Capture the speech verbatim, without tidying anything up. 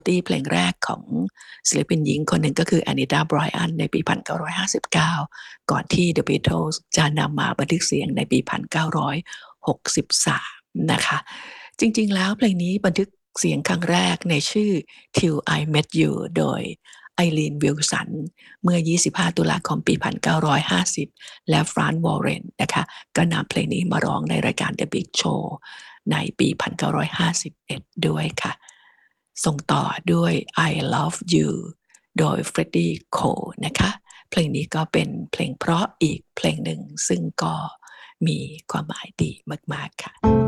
ที่เพลงแรกของศิลปินหญิงคนหนึ่งก็คือ Anita Bryant ในปี หนึ่งพันเก้าร้อยห้าสิบเก้า ก่อนที่ The Beatles จะนำมาบันทึกเสียงในปี หนึ่งพันเก้าร้อยหกสิบสาม นะคะ จริงๆ แล้วเพลงนี้บันทึกเสียงครั้งแรกในชื่อ Till I Met You โดย Eileen Wilson เมื่อ ยี่สิบห้า ตุลาคม ปี หนึ่งพันเก้าร้อยห้าสิบ และ Franz Warren นะคะก็นำเพลงนี้มาร้องในรายการ The Big Show ในปี หนึ่งพันเก้าร้อยห้าสิบเอ็ด ด้วยค่ะ ส่งต่อด้วย I Love You โดย Freddie Cole นะคะ เพลงนี้ก็เป็นเพลงเพราะอีกเพลงหนึ่งซึ่งก็มีความหมายดีมากๆค่ะ